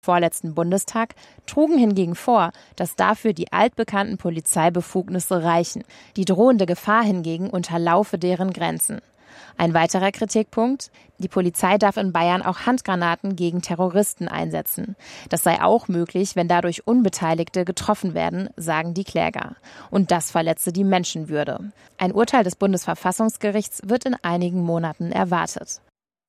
vorletzten Bundestag trugen hingegen vor, dass dafür die altbekannten Polizeibefugnisse reichen. Die drohende Gefahr hingegen unterlaufe deren Grenzen. Ein weiterer Kritikpunkt: Die Polizei darf in Bayern auch Handgranaten gegen Terroristen einsetzen. Das sei auch möglich, wenn dadurch Unbeteiligte getroffen werden, sagen die Kläger. Und das verletze die Menschenwürde. Ein Urteil des Bundesverfassungsgerichts wird in einigen Monaten erwartet.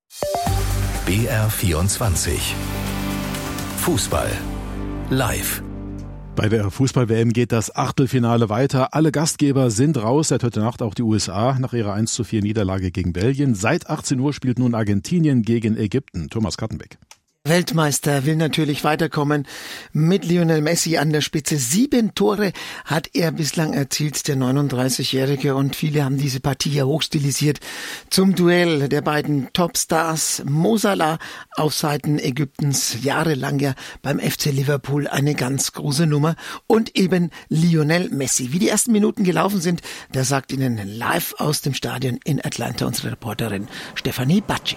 BR24 Fußball live. Bei der Fußball-WM geht das Achtelfinale weiter. Alle Gastgeber sind raus. Seit heute Nacht auch die USA nach ihrer 1:4 Niederlage gegen Belgien. Seit 18 Uhr spielt nun Argentinien gegen Ägypten. Thomas Kattenbeck. Weltmeister will natürlich weiterkommen mit Lionel Messi an der Spitze. 7 Tore hat er bislang erzielt, der 39-Jährige. Und viele haben diese Partie ja hochstilisiert zum Duell der beiden Topstars. Mo Salah auf Seiten Ägyptens, jahrelang ja beim FC Liverpool eine ganz große Nummer. Und eben Lionel Messi. Wie die ersten Minuten gelaufen sind, da sagt Ihnen live aus dem Stadion in Atlanta unsere Reporterin Stefanie Batschik.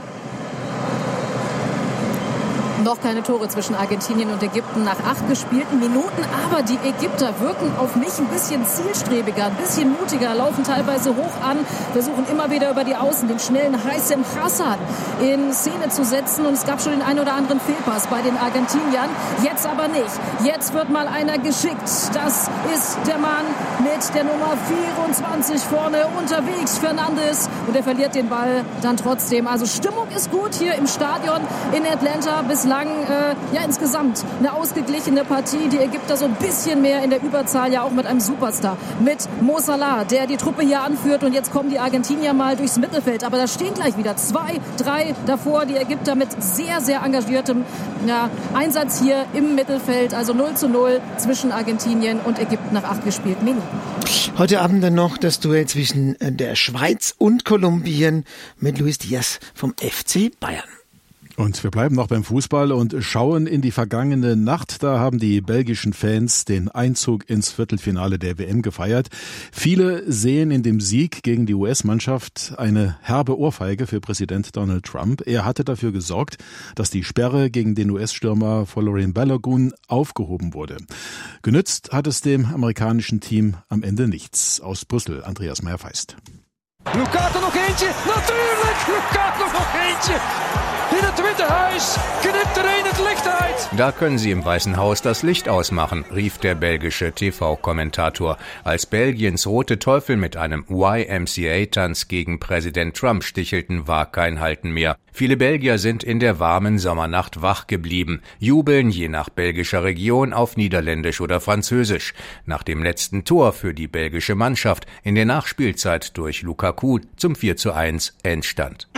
Noch keine Tore zwischen Argentinien und Ägypten nach 8 gespielten Minuten. Aber die Ägypter wirken auf mich ein bisschen zielstrebiger, ein bisschen mutiger, laufen teilweise hoch an, versuchen immer wieder über die Außen den schnellen Haitham Hassan in Szene zu setzen. Und es gab schon den einen oder anderen Fehlpass bei den Argentiniern. Jetzt aber nicht. Jetzt wird mal einer geschickt. Das ist der Mann mit der Nummer 24 vorne unterwegs, Fernandes. Und er verliert den Ball dann trotzdem. Also Stimmung ist gut hier im Stadion in Atlanta. Bislang insgesamt eine ausgeglichene Partie. Die Ägypter so ein bisschen mehr in der Überzahl, ja auch mit einem Superstar. Mit Mo Salah, der die Truppe hier anführt. Und jetzt kommen die Argentinier mal durchs Mittelfeld. Aber da stehen gleich wieder 2, 3 davor. Die Ägypter mit sehr, sehr engagiertem Einsatz hier im Mittelfeld. Also 0:0 zwischen Argentinien und Ägypten nach 8 gespielten Minuten. Heute Abend dann noch das Duell zwischen der Schweiz und Kolumbien mit Luis Diaz vom FC Bayern. Und wir bleiben noch beim Fußball und schauen in die vergangene Nacht. Da haben die belgischen Fans den Einzug ins Viertelfinale der WM gefeiert. Viele sehen in dem Sieg gegen die US-Mannschaft eine herbe Ohrfeige für Präsident Donald Trump. Er hatte dafür gesorgt, dass die Sperre gegen den US-Stürmer Folarin Balogun aufgehoben wurde. Genützt hat es dem amerikanischen Team am Ende nichts. Aus Brüssel, Andreas Meyer-Feist. Lukaku nog eentje, natuurlijk! Lukaku nog eentje! In het Witte Huis knippt het Licht uit. Da können Sie im Weißen Haus das Licht ausmachen, rief der belgische TV-Kommentator, als Belgiens Rote Teufel mit einem YMCA-Tanz gegen Präsident Trump stichelten, war kein Halten mehr. Viele Belgier sind in der warmen Sommernacht wach geblieben, jubeln je nach belgischer Region auf Niederländisch oder Französisch. Nach dem letzten Tor für die belgische Mannschaft in der Nachspielzeit durch Lukaku zum 4:1 Endstand.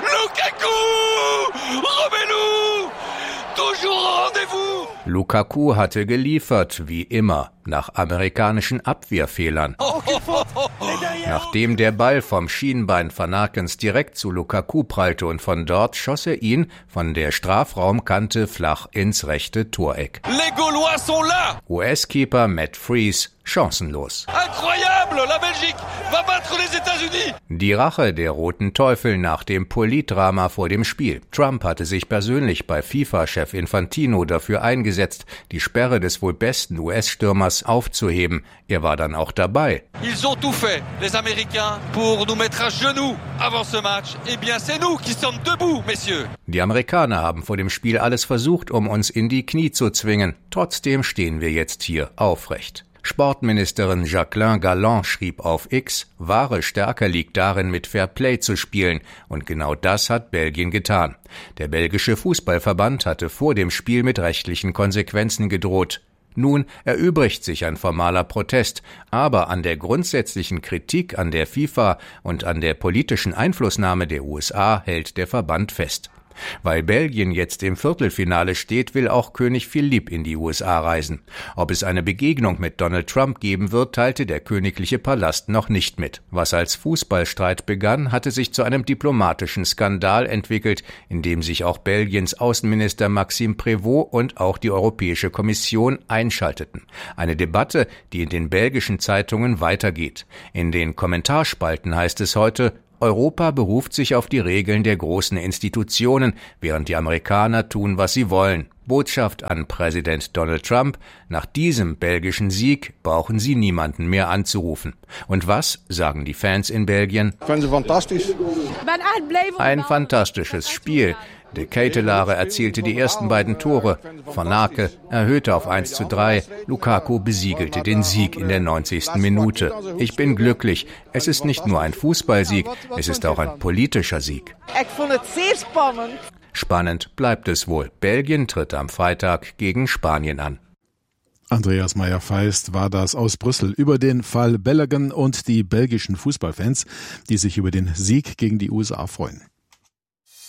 Lukaku hatte geliefert, wie immer, nach amerikanischen Abwehrfehlern. Nachdem der Ball vom Schienbein Van Ackens direkt zu Lukaku prallte und von dort schoss er ihn von der Strafraumkante flach ins rechte Toreck. US-Keeper Matt Freese chancenlos. Incroyable, la Belgique va battre les États-Unis. Die Rache der Roten Teufel nach dem Politdrama vor dem Spiel. Trump hatte sich persönlich bei FIFA-Chef Infantino dafür eingesetzt, die Sperre des wohl besten US-Stürmers aufzuheben. Er war dann auch dabei. Ils ont tout fait, les Américains, pour nous mettre à genoux avant ce match. Eh bien, c'est nous qui sommes debout, messieurs. Die Amerikaner haben vor dem Spiel alles versucht, um uns in die Knie zu zwingen. Trotzdem stehen wir jetzt hier aufrecht. Sportministerin Jacqueline Galland schrieb auf X, wahre Stärke liegt darin, mit Fairplay zu spielen. Und genau das hat Belgien getan. Der belgische Fußballverband hatte vor dem Spiel mit rechtlichen Konsequenzen gedroht. Nun erübrigt sich ein formaler Protest, aber an der grundsätzlichen Kritik an der FIFA und an der politischen Einflussnahme der USA hält der Verband fest. Weil Belgien jetzt im Viertelfinale steht, will auch König Philipp in die USA reisen. Ob es eine Begegnung mit Donald Trump geben wird, teilte der königliche Palast noch nicht mit. Was als Fußballstreit begann, hatte sich zu einem diplomatischen Skandal entwickelt, in dem sich auch Belgiens Außenminister Maxime Prévost und auch die Europäische Kommission einschalteten. Eine Debatte, die in den belgischen Zeitungen weitergeht. In den Kommentarspalten heißt es heute: Europa beruft sich auf die Regeln der großen Institutionen, während die Amerikaner tun, was sie wollen. Botschaft an Präsident Donald Trump: Nach diesem belgischen Sieg brauchen Sie niemanden mehr anzurufen. Und was sagen die Fans in Belgien? Ein fantastisches Spiel. De Ketelaere erzielte die ersten beiden Tore. Van Aken erhöhte auf 1:3. Lukaku besiegelte den Sieg in der 90. Minute. Ich bin glücklich. Es ist nicht nur ein Fußballsieg, es ist auch ein politischer Sieg. Ich fand es sehr spannend. Spannend bleibt es wohl. Belgien tritt am Freitag gegen Spanien an. Andreas Meyer-Feist war das aus Brüssel über den Fall Balogun und die belgischen Fußballfans, die sich über den Sieg gegen die USA freuen.